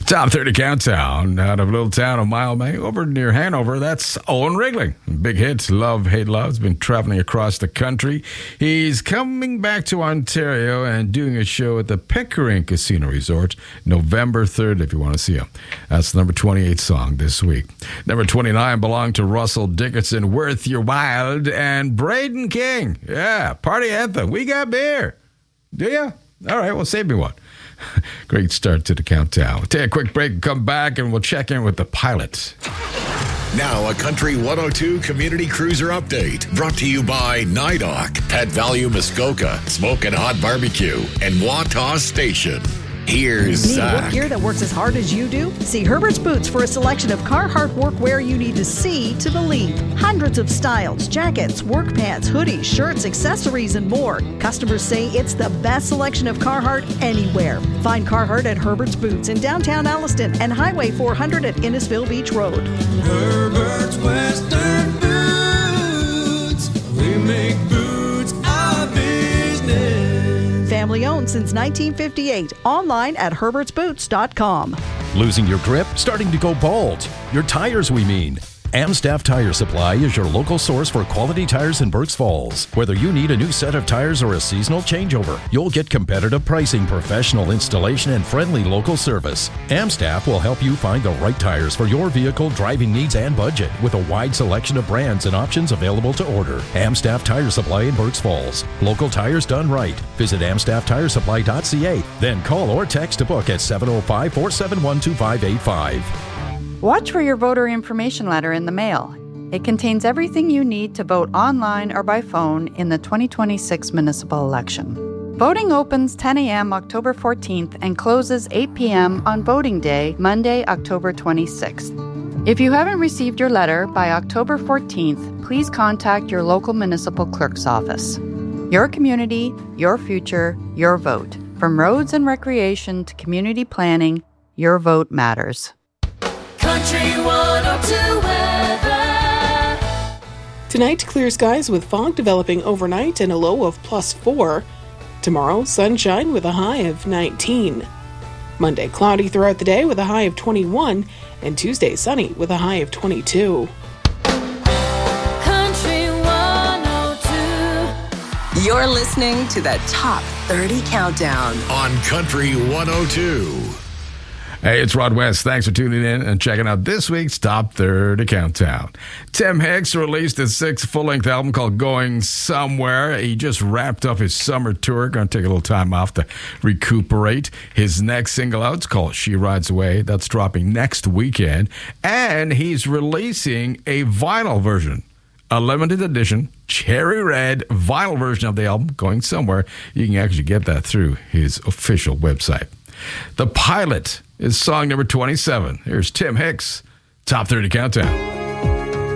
Top 30 countdown out of a little town of Mile May over near Hanover. That's Owen Wrigley. Big hits, Love, Hate, Love. Has been traveling across the country. He's coming back to Ontario and doing a show at the Pickering Casino Resort November 3rd if you want to see him. That's the number 28 song this week. Number 29 belonged to Russell Dickinson, Worth Your While, and Braden King. Yeah, party anthem. We got beer. Do you? All right, well, save me one. Great start to the countdown. We'll take a quick break and come back, and we'll check in with the pilot. Now, a Country 102 Community Cruiser Update brought to you by NIDOC, Pet Value Muskoka, Smokin' Hot Barbecue, and Wataw Station. Here's Need Zach. work gear that works as hard as you do? See Herbert's Boots for a selection of Carhartt workwear you need to see to believe. Hundreds of styles, jackets, work pants, hoodies, shirts, accessories, and more. Customers say it's the best selection of Carhartt anywhere. Find Carhartt at Herbert's Boots in downtown Alliston and Highway 400 at Innisfil Beach Road. Herbert's Western Boots. We make boots our business. Family owned since 1958. Online at herbertsboots.com. Losing your grip? Starting to go bald? Your tires, we mean. Amstaff Tire Supply is your local source for quality tires in Berks Falls. Whether you need a new set of tires or a seasonal changeover, you'll get competitive pricing, professional installation, and friendly local service. Amstaff will help you find the right tires for your vehicle driving needs and budget with a wide selection of brands and options available to order. Amstaff Tire Supply in Berks Falls. Local tires done right. Visit amstafftiresupply.ca. Then call or text to book at 705-471-2585. Watch for your voter information letter in the mail. It contains everything you need to vote online or by phone in the 2026 municipal election. Voting opens 10 a.m. October 14th and closes 8 p.m. on voting day, Monday, October 26th. If you haven't received your letter by October 14th, please contact your local municipal clerk's office. Your community, your future, your vote. From roads and recreation to community planning, your vote matters. Country 102 weather. Tonight, clear skies with fog developing overnight and a low of +4. Tomorrow, sunshine with a high of 19. Monday, cloudy throughout the day with a high of 21. And Tuesday, sunny with a high of 22. Country 102. You're listening to the Top 30 Countdown On Country 102. Hey, it's Rod West. Thanks for tuning in and checking out this week's Top 30 Countdown. Tim Hicks released his 6th full-length album called Going Somewhere. He just wrapped up his summer tour. Going to take a little time off to recuperate. His next single out is called She Rides Away. That's dropping next weekend. And he's releasing a vinyl version. A limited edition, cherry red vinyl version of the album, Going Somewhere. You can actually get that through his official website. The Pilot is song number 27. Here's Tim Hicks, Top 30 Countdown.